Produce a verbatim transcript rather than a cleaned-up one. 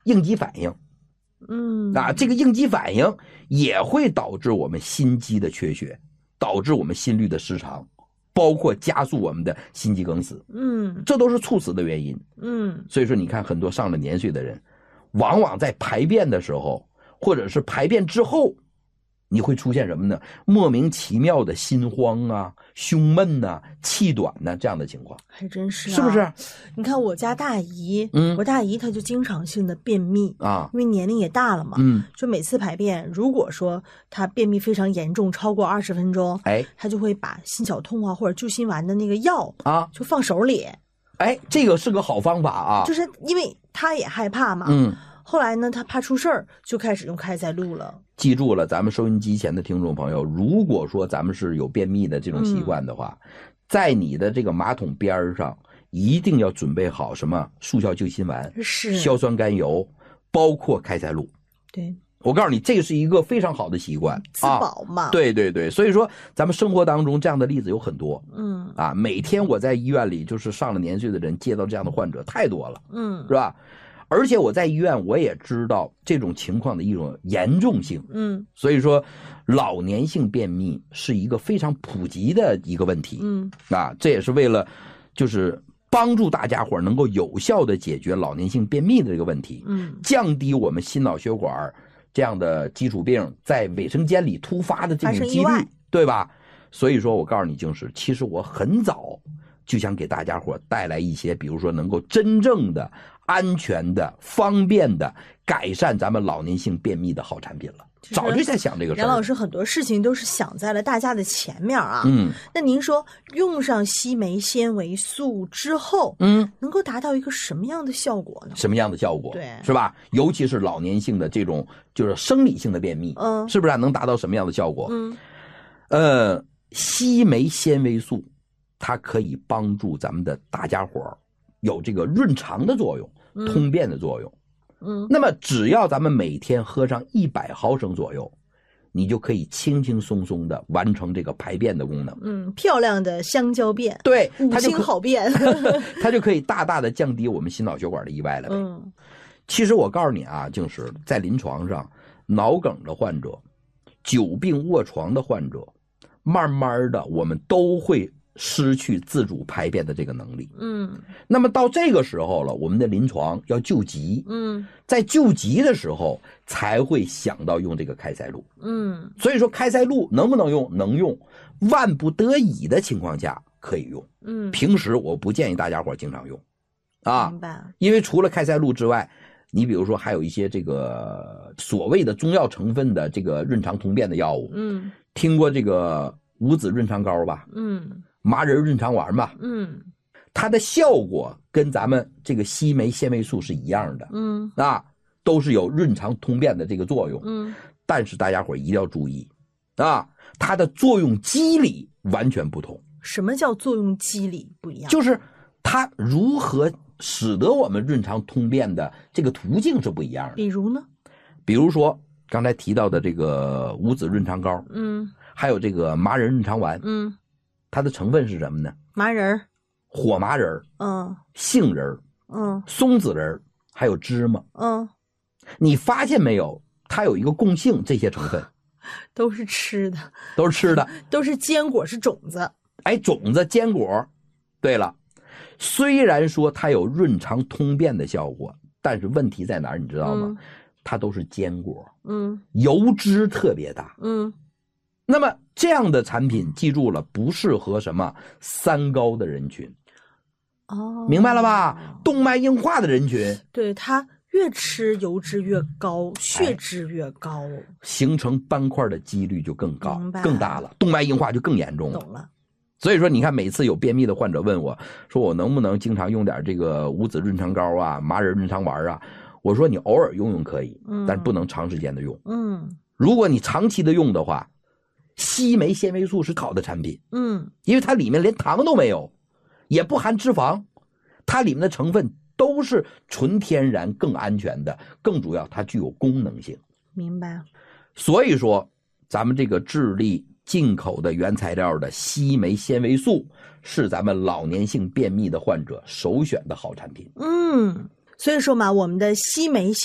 应激反应。 嗯啊，这个应激反应也会导致我们心肌的缺血，导致我们心律的失常，包括加速我们的心肌梗死。 嗯， 这都是猝死的原因。 嗯， 所以说你看很多上了年岁的人，往往在排便的时候，或者是排便之后，你会出现什么呢？莫名其妙的心慌啊、胸闷呐、啊、气短呐、啊、这样的情况， 还真是、啊， 是不是？ 你看我家大姨， 嗯， 我大姨她就经常性的便秘啊， 因为年龄也大了嘛， 嗯， 就每次排便，如果说她便秘非常严重，超过二十分钟， 哎， 她就会把心绞痛啊或者救心丸的那个药啊， 就放手里。 哎，这个是个好方法啊， 就是因为她也害怕嘛， 嗯。 后来呢，他怕出事儿，就开始用开塞露了。 记住了，咱们收音机前的听众朋友，如果说咱们是有便秘的这种习惯的话，嗯、在你的这个马桶边上一定要准备好什么速效救心丸、 是硝酸甘油，包括开塞露。 对， 我告诉你，这是一个非常好的习惯， 自保嘛、 啊。对对对，所以说咱们生活当中这样的例子有很多。 嗯啊，每天我在医院里就是上了年岁的人接到这样的患者太多了， 嗯， 是吧？而且我在医院我也知道这种情况的一种严重性， 嗯， 所以说老年性便秘是一个非常普及的一个问题， 嗯， 啊，这也是为了就是帮助大家伙能够有效的解决老年性便秘的这个问题， 嗯， 降低我们心脑血管这样的基础病在卫生间里突发的这种几率，对吧？所以说我告诉你，就是其实我很早就想给大家伙带来一些，比如说能够真正的安全的、方便的改善咱们老年性便秘的好产品了。早就在想这个事儿。 杨老师很多事情都是想在了大家的前面啊。 嗯， 那您说用上硒酶纤维素之后， 嗯， 能够达到一个什么样的效果呢？ 什么样的效果？ 对， 是吧？尤其是老年性的这种就是生理性的便秘， 嗯， 是不是能达到什么样的效果？ 嗯， 呃，硒酶纤维素它可以帮助咱们的大家伙有这个润肠的作用、 嗯、 通便的作用。 嗯， 那么只要咱们每天喝上一百毫升左右，你就可以轻轻松松的完成这个排便的功能。 嗯，漂亮的香蕉便， 对， 五星好便， 它就可以大大的降低我们心脑血管的意外了呗。 嗯， 其实我告诉你啊，就是在临床上，脑梗的患者、久病卧床的患者，慢慢的我们都会失去自主排便的这个能力。 嗯， 那么到这个时候了，我们的临床要救急。 嗯， 在救急的时候才会想到用这个开塞露。 嗯， 所以说开塞露能不能用？能用，万不得已的情况下可以用。 嗯， 平时我不建议大家伙经常用啊， 明白。 因为除了开塞露之外，你比如说还有一些这个所谓的中药成分的这个润肠通便的药物。 嗯， 听过这个五子润肠膏吧？ 嗯， 麻仁润肠丸吧？ 嗯， 它的效果跟咱们这个硒酶纤维素是一样的。 嗯， 啊，都是有润肠通便的这个作用。 嗯， 但是大家伙一定要注意啊，它的作用机理完全不同。 什么叫作用机理不一样？ 就是它如何使得我们润肠通便的这个途径是不一样的。 比如呢？ 比如说刚才提到的这个五子润肠膏， 嗯， 还有这个麻仁润肠丸， 嗯， 它的成分是什么呢？ 麻仁、 火麻仁、 嗯， 杏仁、 嗯， 松子仁，还有芝麻。 嗯， 你发现没有？它有一个共性，这些成分都是吃的， 都是吃的， 都是坚果，是种子。 哎，种子、坚果。对了，虽然说它有润肠通便的效果，但是问题在哪儿？你知道吗？嗯，它都是坚果， 嗯， 油脂特别大， 嗯。 那么这样的产品，记住了，不适合什么三高的人群。 哦， 明白了吧？动脉硬化的人群， 对，它越吃油脂越高，血脂越高，哎， 形成斑块的几率就更高、更大了，动脉硬化就更严重了。 懂了。 所以说，你看，每次有便秘的患者问我，说我能不能经常用点这个五子润肠膏啊、麻仁润肠丸啊？我说你偶尔用用可以，嗯，但是不能长时间的用。 嗯， 如果你长期的用的话，硒酶纤维素是好的产品， 嗯， 因为它里面连糖都没有，也不含脂肪，它里面的成分都是纯天然、更安全的，更主要它具有功能性。 明白。 所以说，咱们这个智利进口的原材料的硒酶纤维素是咱们老年性便秘的患者首选的好产品。 嗯，所以说嘛，我们的硒酶